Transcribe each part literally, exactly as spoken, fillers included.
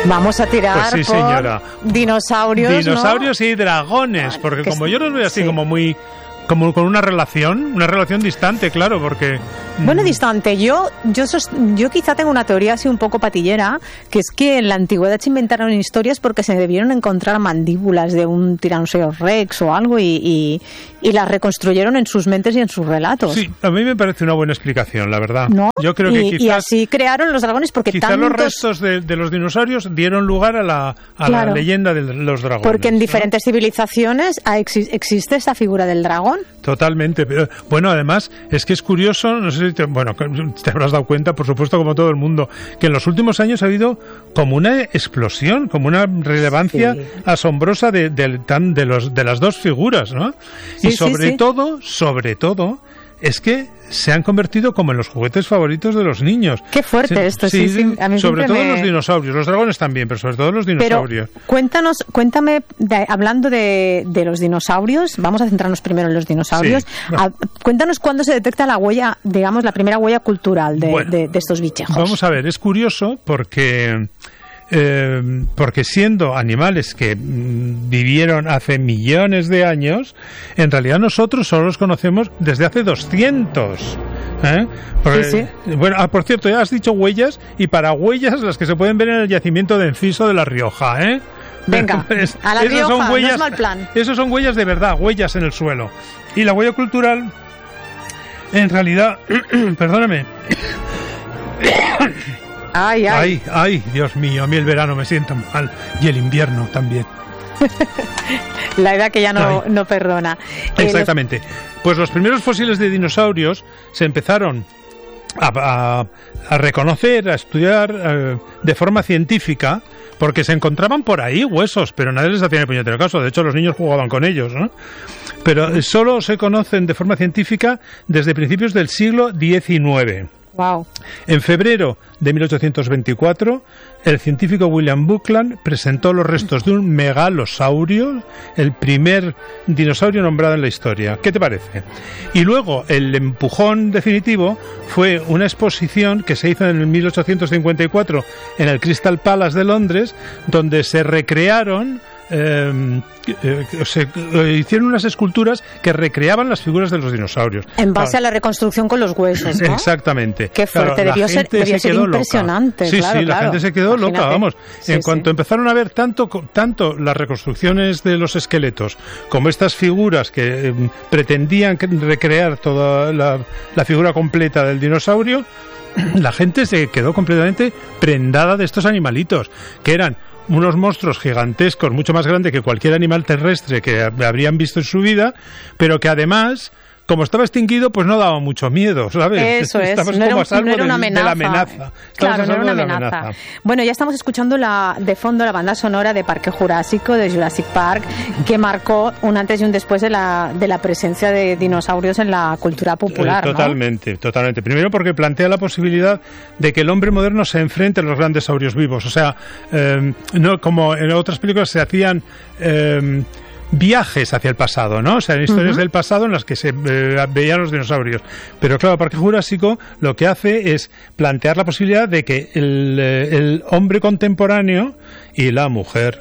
Vamos a tirar pues sí, por señora. dinosaurios, Dinosaurios ¿no? y dragones, Vale, porque como es, yo los veo así sí. como muy... como con una relación, una relación distante, claro, porque... Bueno, distante. Yo yo, sos, yo quizá tengo una teoría así un poco patillera, que es que en la antigüedad se inventaron historias porque se debieron encontrar mandíbulas de un Tyrannosaurus Rex o algo y, y, y las reconstruyeron en sus mentes y en sus relatos. Sí, a mí me parece una buena explicación, la verdad. ¿No? Yo creo y, que quizás... y así crearon los dragones porque quizás tantos... los restos de, de los dinosaurios dieron lugar a la, a Claro. la leyenda de los dragones. Porque en ¿no? diferentes civilizaciones ha exi- existe esa figura del dragón. Totalmente. Pero, bueno, además, es que es curioso, no sé si te, bueno, te habrás dado cuenta, por supuesto, como todo el mundo, que en los últimos años ha habido como una explosión, como una relevancia Sí. asombrosa de, de, tan- de, los, de las dos figuras, ¿no? Sí, y sí, sobre sí. todo, sobre todo, es que se han convertido como en los juguetes favoritos de los niños. Qué fuerte esto, sí, sí. A mí sobre siempre todo me- los dinosaurios, los dragones también, pero sobre todo los Pero dinosaurios. cuéntanos, cuéntame, de- hablando de, de los dinosaurios, vamos a centrarnos primero en los dinosaurios. Sí, bueno. A- cuéntanos cuándo se detecta la huella, digamos, la primera huella cultural de, Bueno, de- de estos bichejos. Vamos a ver, es curioso porque... Eh, porque siendo animales que mm, vivieron hace millones de años, en realidad nosotros solo los conocemos desde hace doscientos. ¿eh? Porque- Sí, Bueno, ah, por cierto, ya has dicho huellas, y para huellas las que se pueden ver en el yacimiento de Enciso de La Rioja, ¿eh? Venga, Es- a La esas Rioja, son no huellas, es mal plan. Esos son huellas de verdad, huellas en el suelo. Y la huella cultural, en realidad, perdóname. Ay, ay. Ay, ay, Dios mío, a mí el verano me sienta mal y el invierno también. La edad que ya no, Ay. no perdona. Eh, Exactamente. Pues los primeros fósiles de dinosaurios se empezaron a, a- a reconocer, a estudiar eh, de forma científica, porque se encontraban por ahí huesos, pero nadie les hacía ni puñetero caso. De hecho, los niños jugaban con ellos, ¿no? Pero eh, solo se conocen de forma científica desde principios del siglo diecinueve. Wow. En febrero de mil ochocientos veinticuatro, el científico William Buckland presentó los restos de un megalosaurio, el primer dinosaurio nombrado en la historia. ¿Qué te parece? Y luego, el empujón definitivo fue una exposición que se hizo en el mil ochocientos cincuenta y cuatro en el Crystal Palace de Londres, donde se recrearon... Eh, eh, se eh, hicieron unas esculturas que recreaban las figuras de los dinosaurios. En base Ah, a la reconstrucción con los huesos, ¿no? Exactamente. Qué fuerte, Claro, la debió ser, gente debió se ser quedó loca. impresionante. Sí, claro, sí, la claro. gente se quedó loca, Imagínate. vamos. Sí, en sí. cuanto empezaron a ver tanto, tanto las reconstrucciones de los esqueletos como estas figuras que eh, pretendían que- recrear toda la, la figura completa del dinosaurio, la gente se quedó completamente prendada de estos animalitos, que eran unos monstruos gigantescos, mucho más grandes que cualquier animal terrestre que habrían visto en su vida, pero que además, como estaba extinguido, pues no daba mucho miedo, ¿sabes? Eso es, Estabas no era, como un- a salvo no era una de, amenaza. de la amenaza. Estabas Claro, a no era salvo una de la amenaza. Bueno, ya estamos escuchando la, de fondo la banda sonora de Parque Jurásico, de Jurassic Park, que marcó un antes y un después de la, de la presencia de dinosaurios en la cultura popular, Eh, ¿no? Totalmente, totalmente. Primero porque plantea la posibilidad de que el hombre moderno se enfrente a los grandes saurios vivos. O sea, eh, no como en otras películas se hacían... eh, viajes hacia el pasado, ¿no? O sea, historias Ujú. del pasado en las que se eh, veían los dinosaurios. Pero claro, Parque Jurásico lo que hace es plantear la posibilidad de que el, eh, el hombre contemporáneo y la mujer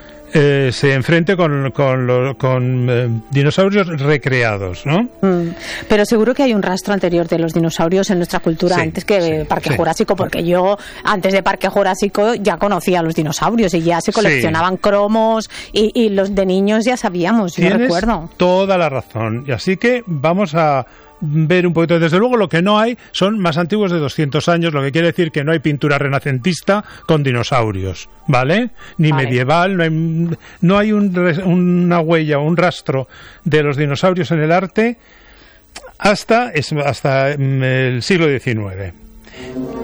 eh, se enfrente con, con, lo- con eh, dinosaurios recreados, ¿no? Mm. Pero seguro que hay un rastro anterior de los dinosaurios en nuestra cultura Sí, antes que sí, Parque sí. Jurásico, porque yo antes de Parque Jurásico ya conocía a los dinosaurios y ya se coleccionaban cromos y, y los de niños ya sabíamos, yo Tienes recuerdo. toda la razón. Y así que vamos a ver un poquito. Desde luego lo que no hay son más antiguos de doscientos años, lo que quiere decir que no hay pintura renacentista con dinosaurios, ¿vale? Ni Vale. medieval, no hay, no hay un re- una huella, un rastro de los dinosaurios en el arte hasta, es- hasta mm, el siglo diecinueve.